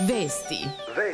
Vesti.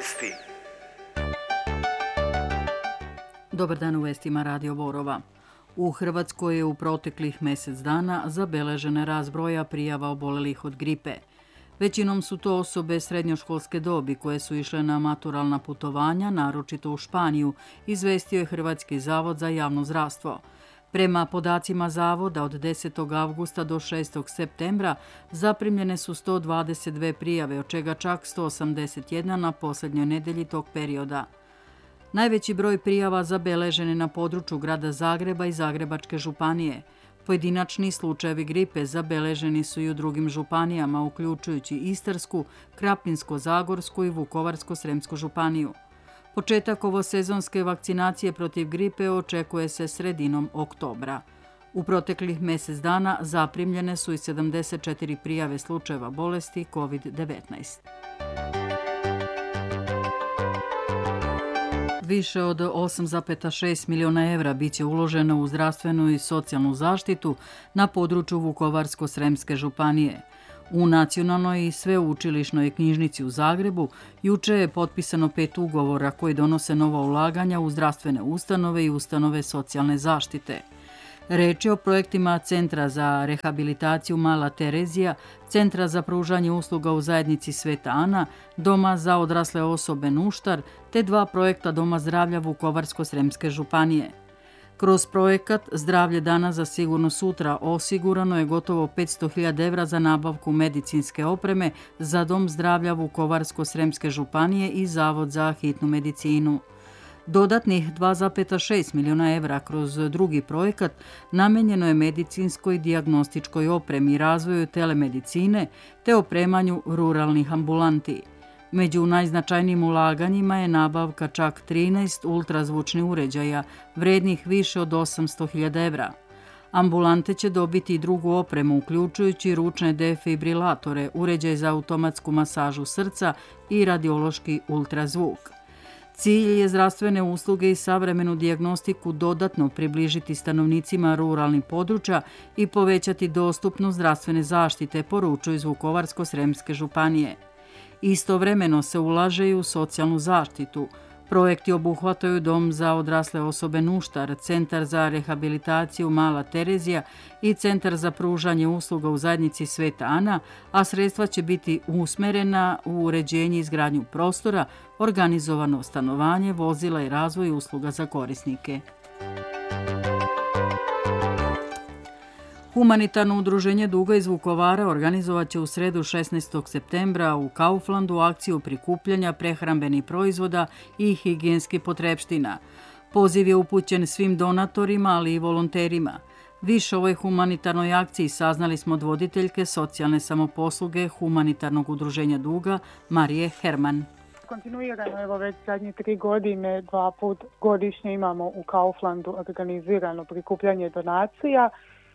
Dobar dan u vestima Radio Borova. U Hrvatskoj je u proteklih mjesec dana zabeležena rast broja prijava obolelih od gripe. Većinom su to osobe srednjoškolske dobi koje su išle na maturalna putovanja, naročito u Španiju, izvestio je Hrvatski zavod za javno zdravstvo. Prema podacima zavoda od 10. avgusta do 6. septembra zaprimljene su 122 prijave, od čega čak 181 na posljednjoj nedelji tog perioda. Najveći broj prijava zabeležen je na području grada Zagreba i Zagrebačke županije. Pojedinačni slučajevi gripe zabeleženi su i u drugim županijama, uključujući Istarsku, Krapinsko-zagorsku i Vukovarsko-sremsku županiju. Početak ovosezonske vakcinacije protiv gripe očekuje se sredinom oktobra. U proteklih mjesec dana zaprimljene su i 74 prijave slučajeva bolesti COVID-19. Više od 8,6 milijuna evra bit će uloženo u zdravstvenu i socijalnu zaštitu na području Vukovarsko-sremske županije. U Nacionalnoj i sveučilišnoj knjižnici u Zagrebu juče je potpisano 5 ugovora koji donose nova ulaganja u zdravstvene ustanove i ustanove socijalne zaštite. Reč je o projektima Centra za rehabilitaciju Mala Terezija, Centra za pružanje usluga u zajednici Sveta Ana, Doma za odrasle osobe Nuštar, te 2 projekta Doma zdravlja Vukovarsko-sremske županije. Kroz projekat Zdravlje danas za sigurno sutra osigurano je gotovo 500.000 evra za nabavku medicinske opreme za Dom zdravlja Vukovarsko-sremske županije i Zavod za hitnu medicinu. Dodatnih 2,6 milijuna evra kroz drugi projekat namijenjeno je medicinskoj dijagnostičkoj opremi i razvoju telemedicine te opremanju ruralnih ambulanti. Među najznačajnijim ulaganjima je nabavka čak 13 ultrazvučnih uređaja, vrednih više od 800.000 evra. Ambulante će dobiti i drugu opremu, uključujući ručne defibrilatore, uređaj za automatsku masažu srca i radiološki ultrazvuk. Cilj je zdravstvene usluge i savremenu dijagnostiku dodatno približiti stanovnicima ruralnih područja i povećati dostupnost zdravstvene zaštite, poručuju iz Vukovarsko-sremske županije. Istovremeno se ulaže i u socijalnu zaštitu. Projekti obuhvataju Dom za odrasle osobe Nuštar, Centar za rehabilitaciju Mala Terezija i Centar za pružanje usluga u zajednici Sveta Ana, a sredstva će biti usmjerena u uređenje i izgradnju prostora, organizovano stanovanje, vozila i razvoj usluga za korisnike. Humanitarno udruženje Duga iz Vukovara organizovat će u sredu 16. septembra u Kauflandu akciju prikupljanja prehrambenih proizvoda i higijenskih potrepština. Poziv je upućen svim donatorima, ali i volonterima. Više o ovoj humanitarnoj akciji saznali smo od voditeljke socijalne samoposluge Humanitarnog udruženja Duga, Marije Herman. Kontinuirano, evo već zadnje 3 godine, 2 put godišnje imamo u Kauflandu organizirano prikupljanje donacija.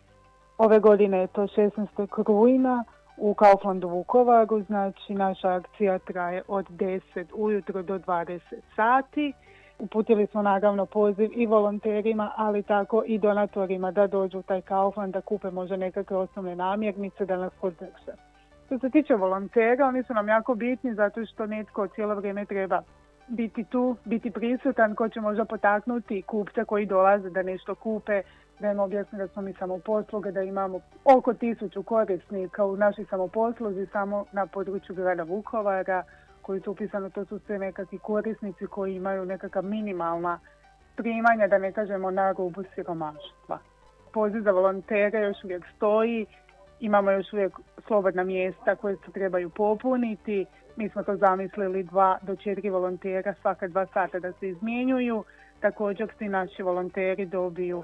Ove godine je to 16. rujna u Kauflandu Vukovaru, znači naša akcija traje od 10 ujutro do 20 sati. Uputili smo naravno poziv i volonterima, ali tako i donatorima da dođu u taj Kaufland, da kupe možda nekakve osnovne namirnice, da nas podrže. Što se tiče volontera, oni su nam jako bitni zato što netko cijelo vrijeme treba biti tu, biti prisutan, ko će možda potaknuti kupce koji dolaze da nešto kupe, da im objasni da smo mi samoposluge, da imamo oko 1000 korisnika u našoj samoposluzi samo na području grada Vukovara koji su upisani, to su sve nekakvi korisnici koji imaju nekakva minimalna primanja, da ne kažemo na rubu siromaštva. Poziv za volontere još uvijek stoji, imamo još uvijek slobodna mjesta koje se trebaju popuniti. Mi smo to zamislili 2 do 4 volontera svaka 2 sata da se izmjenjuju. Također svi naši volonteri dobiju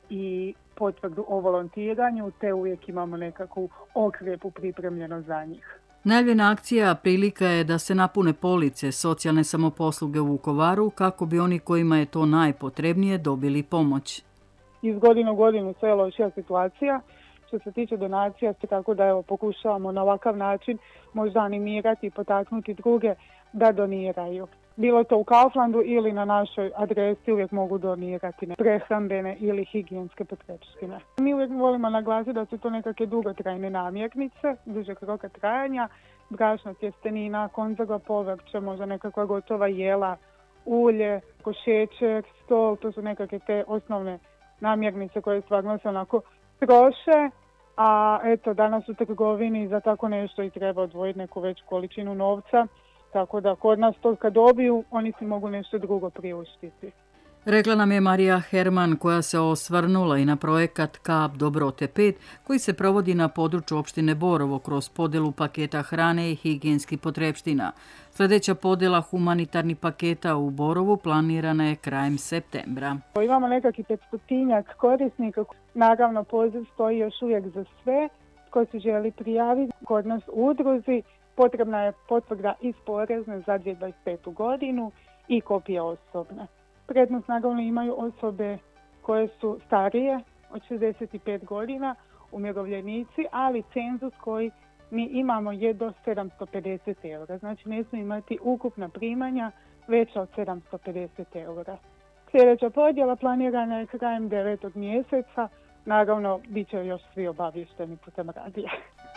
i potvrdu o volontiranju, te uvijek imamo nekakvu okrepu pripremljeno za njih. Najavljena akcija prilika je da se napune police socijalne samoposluge u Vukovaru kako bi oni kojima je to najpotrebnije dobili pomoć. Iz godine u godinu sve je lošija situacija. Što se tiče donacija, tako da evo, pokušavamo na ovakav način možda animirati i potaknuti druge da doniraju. Bilo to u Kauflandu ili na našoj adresi uvijek mogu donirati prehrambene ili higijenske potrepštine. Mi uvijek volimo naglasiti da su to nekakve dugotrajne namirnice, dužeg roka trajanja, brašno, tjestenina, konzerva povrća, možda nekakva gotova jela, ulje, šećer, sol, to su nekakve te osnovne namirnice koje stvarno se onako troše, a eto danas u trgovini za tako nešto i treba odvojiti neku veću količinu novca, tako da kod nas to kad dobiju, oni si mogu nešto drugo priuštiti. Rekla nam je Marija Herman, koja se osvrnula i na projekat Kap Dobrote 5 koji se provodi na području opštine Borovo kroz podjelu paketa hrane i higijenskih potrepština. Sljedeća podjela humanitarnih paketa u Borovu planirana je krajem septembra. Imamo nekakvi 500 korisnika. Naravno, poziv stoji još uvijek za sve ko se želi prijaviti. Kod nas u udruzi potrebna je potvrda iz porezne za 2025. godinu i kopija osobne. Prednost naravno imaju osobe koje su starije od 65 godina, umirovljenici, ali cenzus koji mi imamo je do 750 eura. Znači ne smije imati ukupna primanja veća od 750 eura. Sljedeća podjela planirana je krajem 9. mjeseca. Naravno, bit će još svi obavješteni putem radija.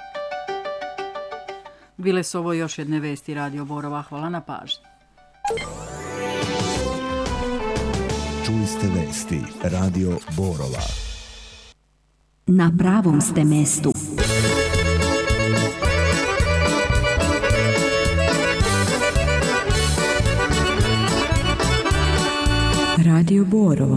Bile su ovo još jedne vesti Radio Borova. Hvala na pažnji. Čuli ste vesti Radio Borova. Na pravom ste mestu. Radio Borov.